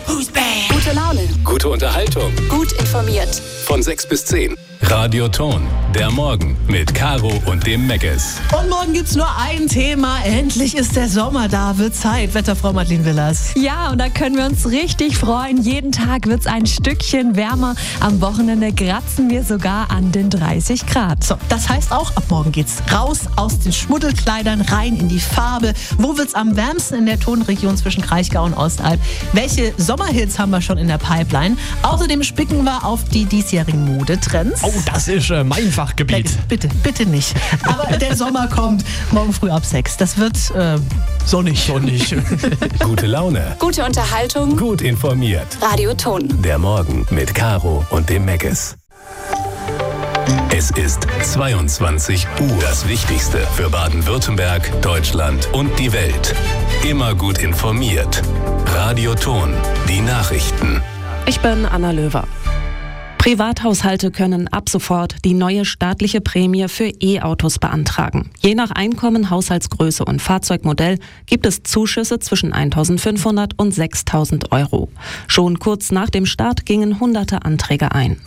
Who's bad? Gute Laune. Gute Unterhaltung. Gut informiert. Von 6 bis 10. Radio Ton, der Morgen mit Caro und dem Meckes. Und morgen gibt's nur ein Thema. Endlich ist der Sommer da. Wird Zeit. Wetterfrau Madeleine Willers. Ja, und da können wir uns richtig freuen. Jeden Tag wird's ein Stückchen wärmer. Am Wochenende kratzen wir sogar an den 30 Grad. So, das heißt auch, ab morgen geht's raus aus den Schmuddelkleidern, rein in die Farbe. Wo wird's am wärmsten in der Tonregion zwischen Kraichgau und Ostalb? Welche Sommerhits haben wir schon in der Pipeline? Außerdem spicken wir auf die diesjährigen Modetrends. Oh, das ist mein Fachgebiet. Bitte nicht. Aber der Sommer kommt morgen früh ab 6. Das wird sonnig. Gute Laune. Gute Unterhaltung. Gut informiert. Radio Ton. Der Morgen mit Caro und dem Meckes. Es ist 22 Uhr. Das Wichtigste für Baden-Württemberg, Deutschland und die Welt. Immer gut informiert. Radio Ton. Die Nachrichten. Ich bin Anna Löwer. Privathaushalte können ab sofort die neue staatliche Prämie für E-Autos beantragen. Je nach Einkommen, Haushaltsgröße und Fahrzeugmodell gibt es Zuschüsse zwischen 1.500 und 6.000 Euro. Schon kurz nach dem Start gingen hunderte Anträge ein.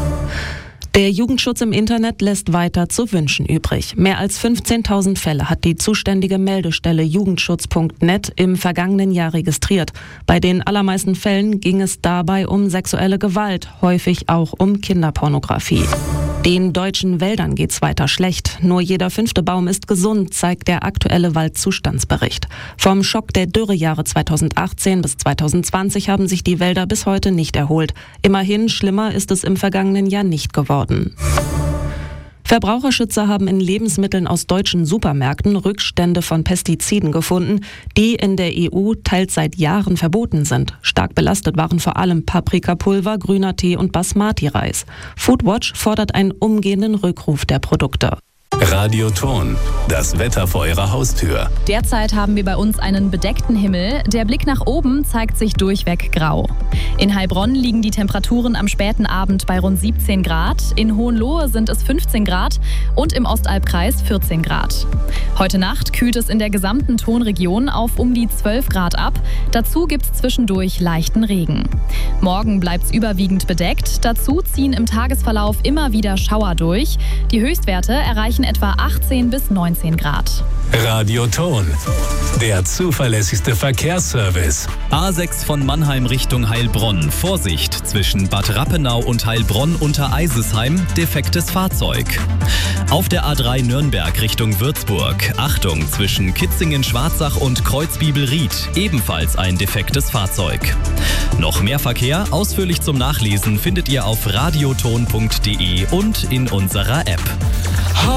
Der Jugendschutz im Internet lässt weiter zu wünschen übrig. Mehr als 15.000 Fälle hat die zuständige Meldestelle jugendschutz.net im vergangenen Jahr registriert. Bei den allermeisten Fällen ging es dabei um sexuelle Gewalt, häufig auch um Kinderpornografie. Den deutschen Wäldern geht's weiter schlecht. Nur jeder 5. Baum ist gesund, zeigt der aktuelle Waldzustandsbericht. Vom Schock der Dürrejahre 2018 bis 2020 haben sich die Wälder bis heute nicht erholt. Immerhin, schlimmer ist es im vergangenen Jahr nicht geworden. Verbraucherschützer haben in Lebensmitteln aus deutschen Supermärkten Rückstände von Pestiziden gefunden, die in der EU teils seit Jahren verboten sind. Stark belastet waren vor allem Paprikapulver, grüner Tee und Basmati-Reis. Foodwatch fordert einen umgehenden Rückruf der Produkte. Radio Ton, das Wetter vor Ihrer Haustür. Derzeit haben wir bei uns einen bedeckten Himmel. Der Blick nach oben zeigt sich durchweg grau. In Heilbronn liegen die Temperaturen am späten Abend bei rund 17 Grad. In Hohenlohe sind es 15 Grad und im Ostalbkreis 14 Grad. Heute Nacht kühlt es in der gesamten Tonregion auf um die 12 Grad ab. Dazu gibt es zwischendurch leichten Regen. Morgen bleibt es überwiegend bedeckt. Dazu ziehen im Tagesverlauf immer wieder Schauer durch. Die Höchstwerte erreichen etwa 18 bis 19 Grad. Radio Ton, der zuverlässigste Verkehrsservice. A6 von Mannheim Richtung Heilbronn. Vorsicht, zwischen Bad Rappenau und Heilbronn unter Eisesheim, defektes Fahrzeug. Auf der A3 Nürnberg Richtung Würzburg. Achtung, zwischen Kitzingen-Schwarzach und Kreuzbibelried, ebenfalls ein defektes Fahrzeug. Noch mehr Verkehr, ausführlich zum Nachlesen, findet ihr auf radioton.de und in unserer App.